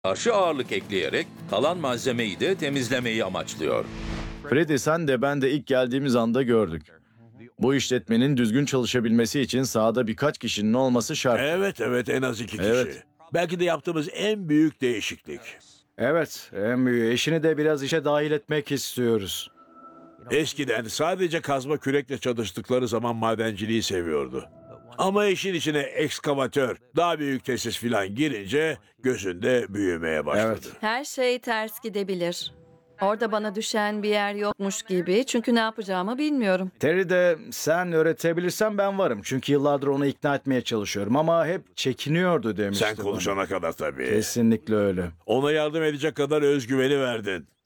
Karşı ağırlık ekleyerek kalan malzemeyi de temizlemeyi amaçlıyor. Freddy, sen de ben de ilk geldiğimiz anda gördük. Bu işletmenin düzgün çalışabilmesi için sahada birkaç kişinin olması şart. Evet, en az 2 kişi. Evet. Belki de yaptığımız en büyük değişiklik. Evet, en büyüğü. Eşini de biraz işe dahil etmek istiyoruz. Eskiden sadece kazma kürekle çalıştıkları zaman madenciliği seviyordu. Ama işin içine ekskavatör, daha büyük tesis filan girince gözünde büyümeye başladı. Evet. Her şey ters gidebilir. Orada bana düşen bir yer yokmuş gibi çünkü ne yapacağımı bilmiyorum. Terry de sen öğretebilirsen ben varım. Çünkü yıllardır onu ikna etmeye çalışıyorum ama hep çekiniyordu demişti Sen bana. konuşana kadar tabii. Kesinlikle öyle. Ona yardım edecek kadar özgüveni verdin.